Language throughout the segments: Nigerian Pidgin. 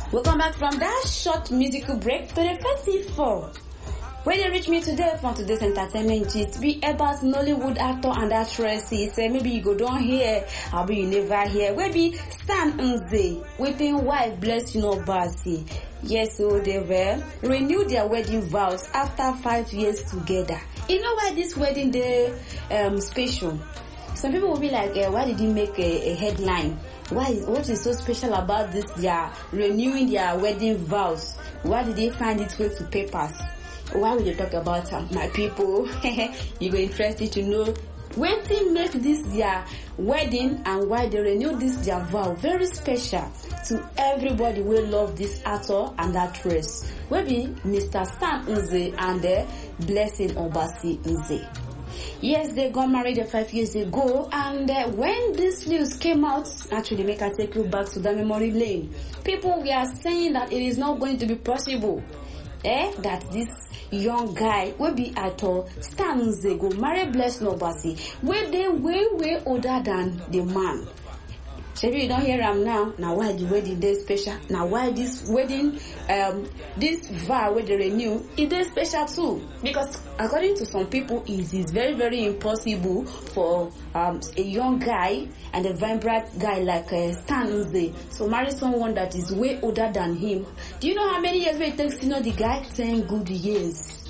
Welcome back from that short musical break to the festival. When they reach me today from today's entertainment gist be about Nollywood actor and actresses. Maybe you go down here, or maybe you never hear. Maybe Stan Nze with his wife Blessing Obasi. Yes, so they were renewed their wedding vows after 5 years together. You know why this wedding day special? Some people will be like, why did he make a headline? What is so special about this? They are renewing their wedding vows. Why did they find its way to papers? Why will they talk about my people? You will interested to know when they make this their wedding and why they renew this their vow. Very special to everybody who love this actor and actress. Maybe Mr. Stan Nze and Blessing Obasi Nze. Yes, they got married 5 years ago, and when this news came out, actually make I take you back to the memory lane. People were saying that it is not going to be possible. That this young guy will be actor Stan Nze go marry Blessing Obasi, where they way older than the man. Maybe you don't hear him now. Now why the wedding day special? Now why this wedding, this vow where they renew, it is special too? Because according to some people, it is very, very impossible for a young guy and a vibrant guy like Stan Nze to marry someone that is way older than him. Do you know how many years it takes to know the guy? 10 good years.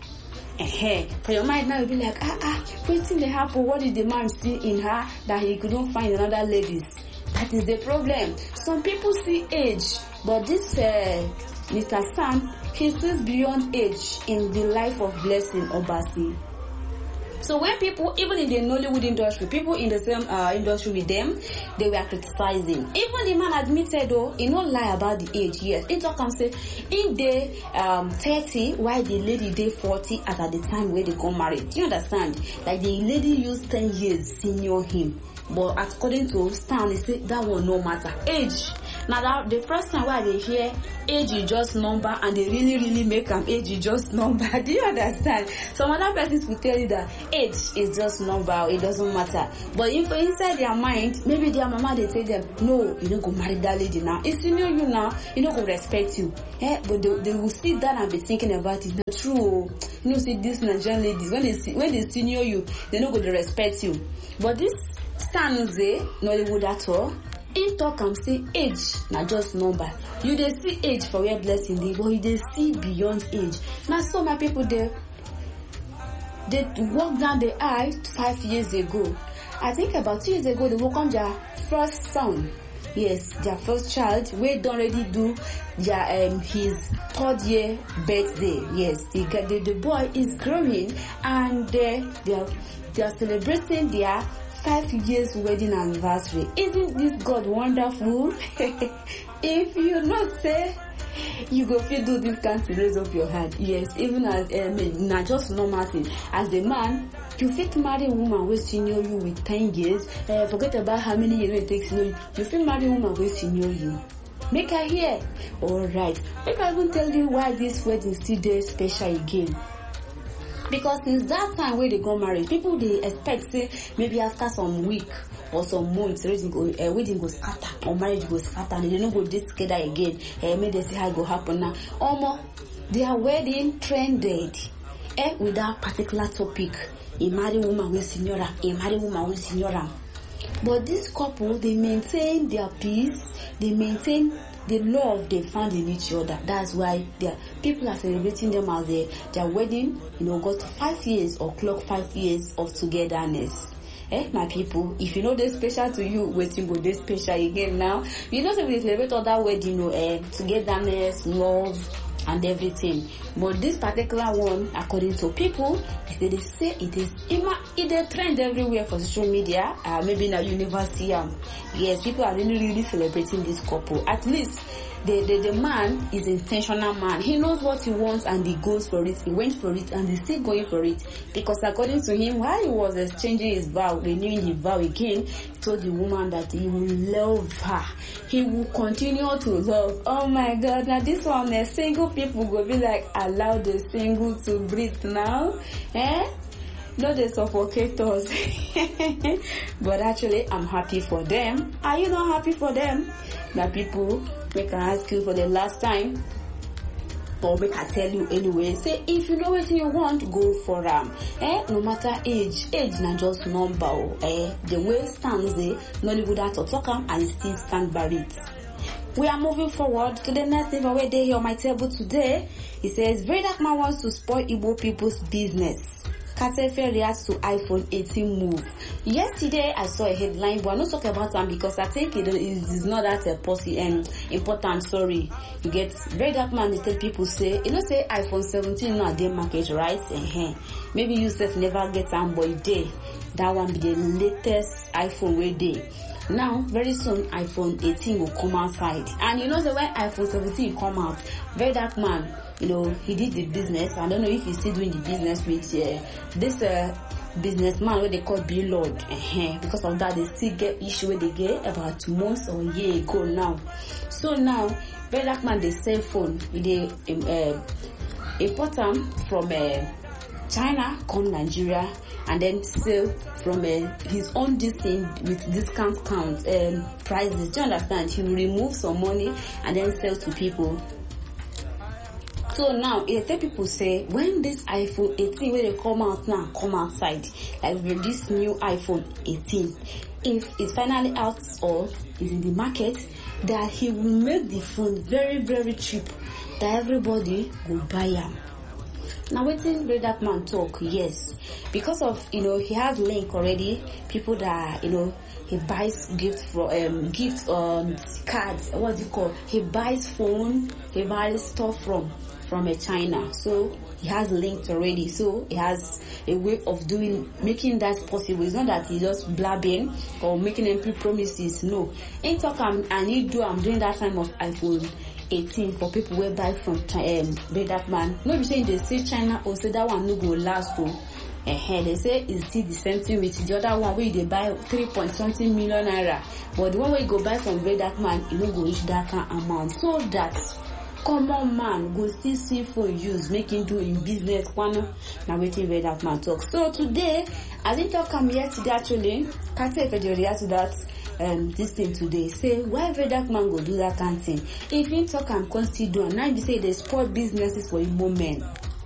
For your mind now, you'll be like, waiting the happen. What did the man see in her that he couldn't find another ladies? That is the problem. Some people see age, but this Mr. Stan, he sees beyond age in the life of Blessing Obasi. So when people, even in the Nollywood industry, people in the same industry with them, they were criticizing. Even the man admitted, though, he not lie about the age. Yes, he talk and say, in the 30, while the lady day 40 as at the time where they got married. Do you understand? Like the lady used 10 years senior him. But according to Stan, he said that will no matter. Age. Now that the first time why they hear age is just number and they really make them age is just number. Do you understand? Some other persons will tell you that age is just number, it doesn't matter. But if inside their mind, maybe their mama they tell them, no, you don't go marry that lady now. It's senior you now, you don't go respect you. But they will sit down and be thinking about it. Not true. You know, see these Nigerian ladies, when they senior you, they don't go to respect you. But this Stan Nze, Nollywood actor, in talk and say age na just number. You dey see age for where Blessing dey, but you dey see beyond age. Now so my people they walk down the aisle 5 years ago. I think about 2 years ago they welcomed their first son. Yes, their first child. We don't already do their his 3rd year birthday. Yes, the boy is growing and they are celebrating their 5 years wedding anniversary. Isn't this God wonderful? If you not say, you go feel do this kind to raise up your hand. Yes, even as not just normal thing. As a man, you fit marry a woman who senior you with 10 years. Forget about how many years it takes to know you. You fit marry a woman who senior you. Make her hear. Alright. Make I even tell you why this wedding still day special again. Because since that time when they got married, people they expect say maybe after some week or some months, wedding go scatter or marriage go scatter and they don't go this together again. Maybe they see how it go happen now. Their wedding trended with that particular topic. A married woman with senior, a married woman with senior. But this couple, they maintain their peace, they maintain the love they found in each other. That's why people are celebrating them as their wedding, got 5 years or clock 5 years of togetherness. My people, if you know this special to you, waiting go this special again now. You know, so we celebrate other wedding, togetherness, love, and everything. But this particular one, according to people, they say it is a trend everywhere for social media. Maybe now you never see them. Yes, people are really celebrating this couple. At least the man is an intentional man. He knows what he wants and he goes for it. He went for it and he's still going for it. Because according to him, while he was exchanging his vow, renewing his vow again, he told the woman that he will love her. He will continue to love. Oh my God, now this one, single people will be like, allow the single to breathe now. No, they suffocate us. But actually, I'm happy for them. Are you not happy for them? My people, make I ask you for the last time, or make I tell you anyway, say if you know what you want, go for them. No matter age na just number. The way stands Nollywood actor talk and still stand by it. We are moving forward to the next thing where they here on my table today. It says Very Dark Man wants to spoil Igbo people's business. Katefe reacts to iPhone 18 move. Yesterday I saw a headline, but I'm not talking about them because I think it is not that important. Sorry, you get Very Dark Man. They tell people say, say iPhone 17 now they market, right? Maybe you self never get them, but day that one be the latest iPhone way day. Now, very soon, iPhone 18 will come outside. And so when iPhone 17 come out, Very Dark Man, he did the business. I don't know if he's still doing the business with this businessman where they call Bill Lord. Because of that, they still get issue where they get about 2 months or a year ago now. So now, Very Dark Man, they sell phone. They import them from China, come Nigeria, and then sell from his own thing with discount prices. Do you understand? He will remove some money and then sell to people. So now, people say, when this iPhone 18, when they come out now, come outside, like with this new iPhone 18, if it's finally out or is in the market, that he will make the phone very, very cheap, that everybody will buy them. Now, waiting Very Dark Man talk, yes, because of he has link already. People that he buys gifts from cards. What's it called? He buys phone. He buys stuff from China. So he has linked already. So he has a way of making that possible. It's not that he just blabbing or making empty promises. No, in talk I'm doing that time of iPhone 18 for people who buy from Very Dark Man. No be saying they say China or say that one no go last too. They say it's still the same thing with the other one where they buy 3.something million naira. But the one where you go buy from Very Dark Man, you no go reach that kind of amount. So that common man go still see for use, making do in business one. Now waiting Very Dark Man talk. So today, I didn't talk yesterday actually. Can't say if they react to that. This thing today say why Very Dark Man go do that kind of thing. If you talk and consider do, now you say they spoil businesses for Igbo men.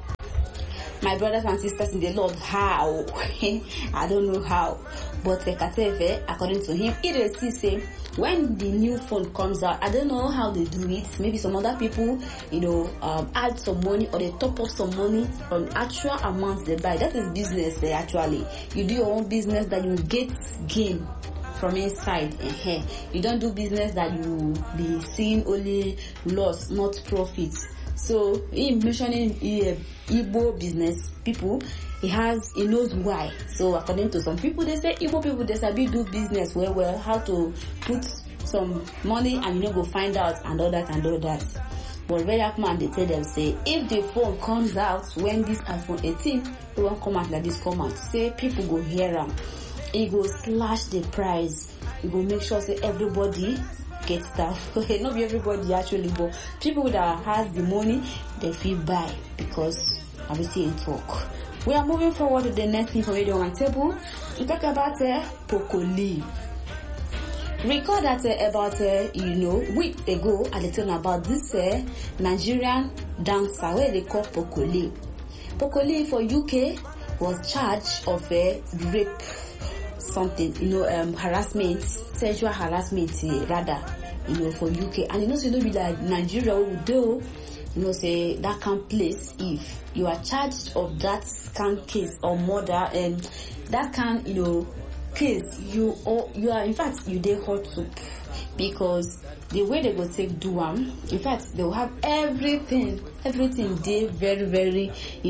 My brothers and sisters in the Lord, how? I don't know how, but Katefe, according to him, it still say when the new phone comes out, I don't know how they do it. Maybe some other people, add some money or they top up some money on actual amounts they buy. That is business actually. You do your own business that you get gain from inside. You don't do business that you be seeing only loss, not profit. So in mentioning Igbo business people, he knows why. So according to some people, they say Igbo people they sabi do business well, how to put some money and go find out and all that. But Very Dark Man, they tell them say if the phone comes out when this iPhone 18, it won't come out like this come out. Say people go hear them. It go slash the price. It go make sure say everybody get stuff. Okay, not be everybody actually, but people that has the money, they feel buy because obviously in talk. We are moving forward to the next thing for radio on my table. We talk about Pokoli. Recall that about week ago I told about this Nigerian dancer where they call Pokoli. Pokoli for UK was charged of rape. Something, harassment, sexual harassment, rather, for UK. And say, no be like Nigeria would do, say that kind place if you are charged of that kind case or murder, and that kind, case, you are, in fact, you dey hot soup. Because the way they go take do in fact, they will have everything they very, very,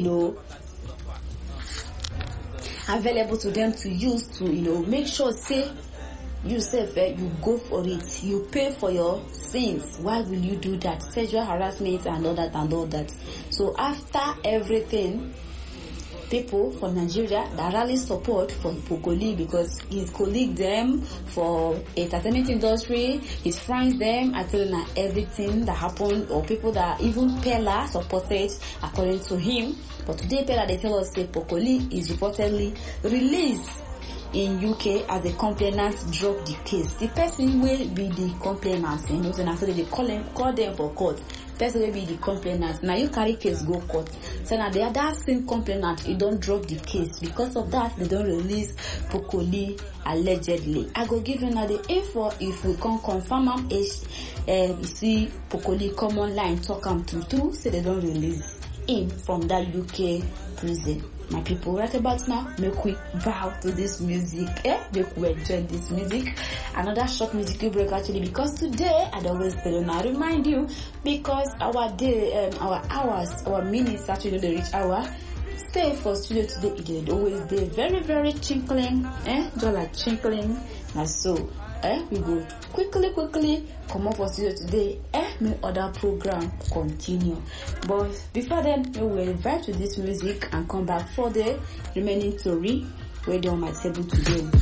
available to them to use to make sure say yourself you go for it, you pay for your sins. Why will you do that? Sexual harassment and all that. So after everything, people from Nigeria that rally support for Pokoli because his colleague them for entertainment industry, his friends them, I tell them everything that happened, or people that even Pella supported according to him. But today Pella they tell us that Pokoli is reportedly released in UK as a complainant drop the case. The person will be the complainant, you know, so now so they call them for court. Person will be the complainant. Now you carry case go court. So now the other same complainant, you don't drop the case. Because of that, they don't release Pokoli allegedly. I go give you now the info if we can confirm am. You see Pokoli come online talk am true, so they don't release him from that UK prison. My people, right about now, make we bow to this music. Make we enjoy this music. Another short musical break actually, because today I always tell you now, remind you, because our day, our hours, our minutes actually the reach hour. Stay for studio today. It always be very, very chinkling, just like chinkling. Now so, we go quickly come up for studio today. May other program continue. But before then, we will vibe to this music and come back for the remaining story where they on my table today.